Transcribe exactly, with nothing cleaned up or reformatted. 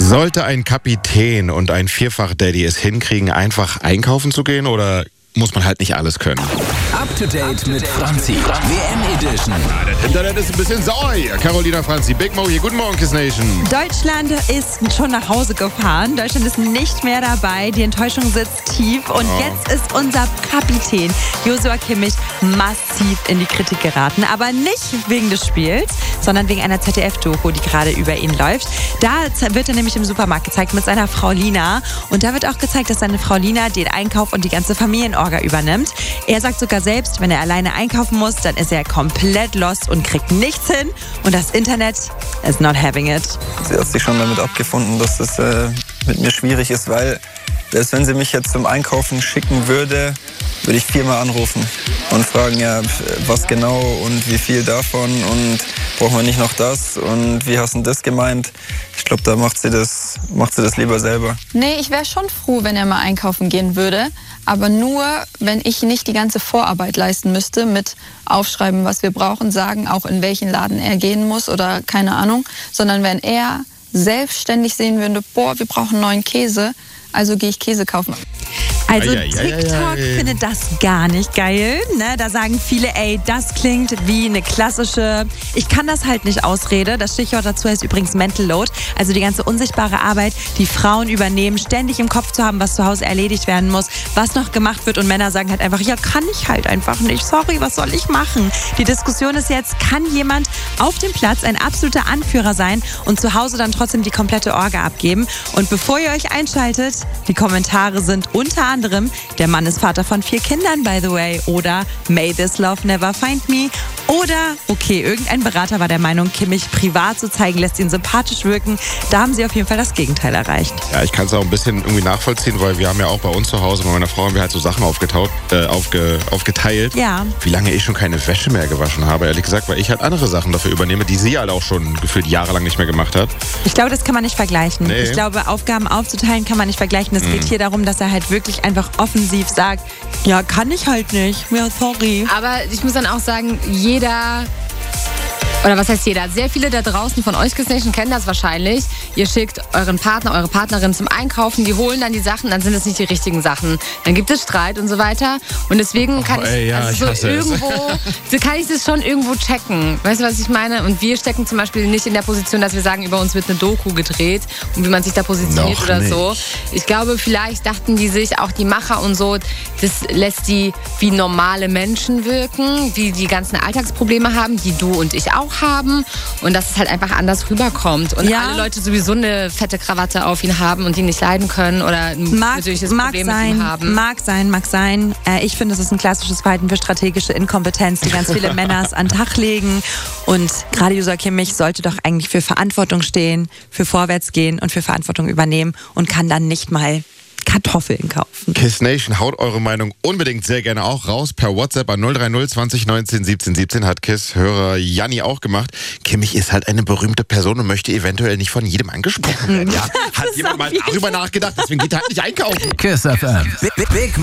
Sollte ein Kapitän und ein Vierfach-Daddy es hinkriegen, einfach einkaufen zu gehen, oder muss man halt nicht alles können? Up to date mit Franzi. W M Edition. Ja, das Internet ist ein bisschen sauer hier. Carolina, Franzi, Big Mo hier. Guten Morgen, Kiss Nation. Deutschland ist schon nach Hause gefahren. Deutschland ist nicht mehr dabei. Die Enttäuschung sitzt tief. Und Oh. jetzt ist unser Kapitän Joshua Kimmich massiv in die Kritik geraten. Aber nicht wegen des Spiels, sondern wegen einer Z D F-Doku, die gerade über ihn läuft. Da wird er nämlich im Supermarkt gezeigt mit seiner Frau Lina. Und da wird auch gezeigt, dass seine Frau Lina den Einkauf und die ganze Familienorga übernimmt. Er sagt sogar selbst, wenn er alleine einkaufen muss, dann ist er komplett lost und kriegt nichts hin. Und das Internet is not having it. Sie hat sich schon damit abgefunden, dass es äh, mit mir schwierig ist, weil selbst wenn sie mich jetzt zum Einkaufen schicken würde, würde ich viermal anrufen und fragen, ja, was genau und wie viel davon und brauchen wir nicht noch das und wie hast du das gemeint? Ich glaube, da macht sie das, macht sie das lieber selber. Nee, ich wäre schon froh, wenn er mal einkaufen gehen würde. Aber nur, wenn ich nicht die ganze Vorarbeit leisten müsste mit aufschreiben, was wir brauchen, sagen, auch in welchen Laden er gehen muss oder keine Ahnung. Sondern wenn er selbstständig sehen würde, boah, wir brauchen neuen Käse, also gehe ich Käse kaufen. Also Ei, ei, ei, TikTok ei, ei. findet das gar nicht geil. Ne? Da sagen viele, ey, das klingt wie eine klassische, ich kann das halt nicht Ausrede. Das Stichwort dazu heißt übrigens Mental Load. Also die ganze unsichtbare Arbeit, die Frauen übernehmen, ständig im Kopf zu haben, was zu Hause erledigt werden muss, was noch gemacht wird. Und Männer sagen halt einfach, ja, kann ich halt einfach nicht. Sorry, was soll ich machen? Die Diskussion ist jetzt, kann jemand auf dem Platz ein absoluter Anführer sein und zu Hause dann trotzdem die komplette Orga abgeben? Und bevor ihr euch einschaltet, die Kommentare sind unter anderem, der Mann ist Vater von vier Kindern, by the way, oder May this love never find me, oder, okay, irgendein Berater war der Meinung, Kimmich privat zu zeigen, lässt ihn sympathisch wirken. Da haben sie auf jeden Fall das Gegenteil erreicht. Ja, ich kann es auch ein bisschen irgendwie nachvollziehen, weil wir haben ja auch bei uns zu Hause, bei meiner Frau haben wir halt so Sachen aufgetaut, äh, aufge, aufgeteilt. Ja. Wie lange ich schon keine Wäsche mehr gewaschen habe, ehrlich gesagt, weil ich halt andere Sachen dafür übernehme, die sie halt auch schon gefühlt jahrelang nicht mehr gemacht hat. Ich glaube, das kann man nicht vergleichen. Nee. Ich glaube, Aufgaben aufzuteilen kann man nicht vergleichen. Es geht hier darum, dass er halt wirklich einfach offensiv sagt, ja, kann ich halt nicht. Ja, sorry. Aber ich muss dann auch sagen, jeder, oder was heißt jeder? Sehr viele da draußen von euch, Kiss Nation, kennen das wahrscheinlich. Ihr schickt euren Partner, eure Partnerin zum Einkaufen, die holen dann die Sachen, dann sind es nicht die richtigen Sachen. Dann gibt es Streit und so weiter. Und deswegen kann Oh, ich, ey, ja, also ich so hasse es. irgendwo, so kann ich das schon irgendwo checken. Weißt du, was ich meine? Und wir stecken zum Beispiel nicht in der Position, dass wir sagen, über uns wird eine Doku gedreht und wie man sich da positioniert Noch oder nicht. so. Ich glaube, vielleicht dachten die sich, auch die Macher und so, das lässt die wie normale Menschen wirken, die die ganzen Alltagsprobleme haben, die du und ich auch haben. Und dass es halt einfach anders rüberkommt. Und Ja. alle Leute sowieso eine fette Krawatte auf ihn haben und ihn nicht leiden können oder ein Mag, natürliches mag Problem mit sein, ihm haben. mag sein, mag sein. Äh, ich finde, es ist ein klassisches Verhalten für strategische Inkompetenz, die ganz viele Männer an den Tag legen. Und gerade Joshua Kimmich sollte doch eigentlich für Verantwortung stehen, für Vorwärtsgehen und für Verantwortung übernehmen und kann dann nicht mal Kartoffeln kaufen. Kiss Nation, haut eure Meinung unbedingt sehr gerne auch raus per WhatsApp an null drei null zwanzig neunzehn siebzehn siebzehn. Hat Kiss-Hörer Janni auch gemacht. Kimmich ist halt eine berühmte Person und möchte eventuell nicht von jedem angesprochen werden. Ja, hat jemand mal darüber nachgedacht, deswegen geht er halt nicht einkaufen. Kiss F M. Big, big